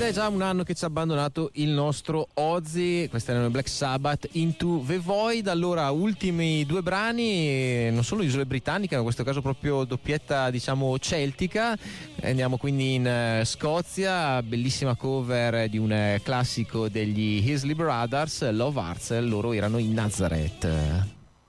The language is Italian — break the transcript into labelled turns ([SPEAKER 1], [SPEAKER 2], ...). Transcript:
[SPEAKER 1] è già un anno che ci ha abbandonato il nostro Ozzy. Questi erano i Black Sabbath, Into the Void. Allora, ultimi due brani, non solo isole britanniche, ma in questo caso proprio doppietta, diciamo, celtica. Andiamo quindi in Scozia, bellissima cover di un classico degli Isley Brothers, Love Hearts. Loro erano i Nazareth.